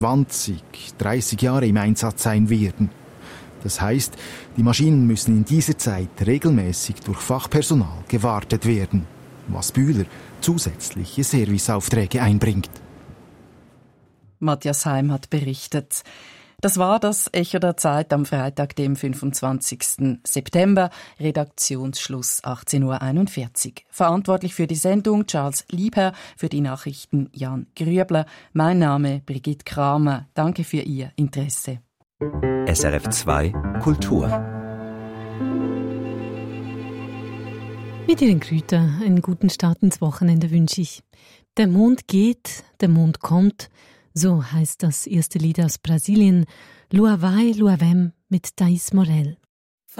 20, 30 Jahre im Einsatz sein werden. Das heißt, die Maschinen müssen in dieser Zeit regelmäßig durch Fachpersonal gewartet werden, was Bühler zusätzliche Serviceaufträge einbringt. Matthias Heim hat berichtet. Das war das Echo der Zeit am Freitag, dem 25. September, Redaktionsschluss 18.41 Uhr. Verantwortlich für die Sendung Charles Liebherr, für die Nachrichten Jan Grübler. Mein Name Brigitte Kramer. Danke für Ihr Interesse. SRF 2 Kultur. Mit Ihren Grüter einen guten Start ins Wochenende wünsche ich. Der Mond geht, der Mond kommt. So heißt das erste Lied aus Brasilien, Lua Vai, Lua Vem mit Thais Morel.